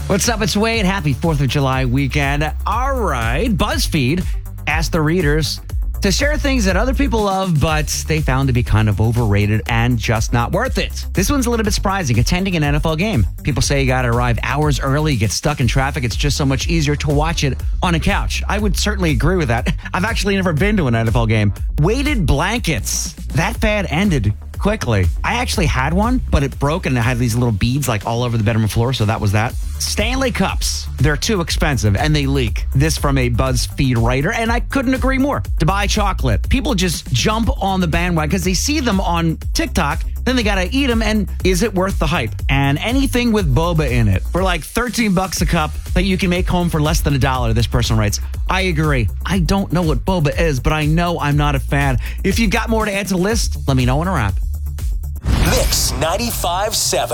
What's up? It's Wade. Happy 4th of July weekend. All right. BuzzFeed asked the readers to share things that other people love, but they found to be kind of overrated and just not worth it. This one's a little bit surprising. Attending an NFL game. People say you got to arrive hours early, get stuck in traffic. It's just so much easier to watch it on a couch. I would certainly agree with that. I've actually never been to an NFL game. Weighted blankets. That fad ended quickly. I actually had one, but it broke and it had these little beads like all over the bedroom floor, so that was that. Stanley Cups. They're too expensive and they leak. This from a BuzzFeed writer, and I couldn't agree more. Dubai chocolate. People just jump on the bandwagon because they see them on TikTok, then they gotta eat them, and is it worth the hype? And anything with boba in it for like $13 a cup that you can make home for less than $1, this person writes. I agree. I don't know what boba is, but I know I'm not a fan. If you've got more to add to the list, let me know in a wrap. Mix 95.7.